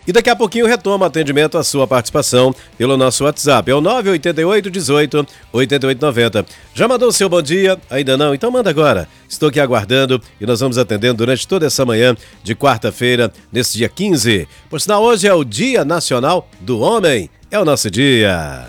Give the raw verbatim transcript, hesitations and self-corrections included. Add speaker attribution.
Speaker 1: E daqui a pouquinho retoma o atendimento à sua participação pelo nosso WhatsApp. É o nove oito oito, dezoito, oitenta e oito noventa. Já mandou o seu bom dia? Ainda não? Então manda agora. Estou aqui aguardando e nós vamos atendendo durante toda essa manhã de quarta-feira, nesse dia quinze. Por sinal, hoje é o Dia Nacional do Homem. É o nosso dia.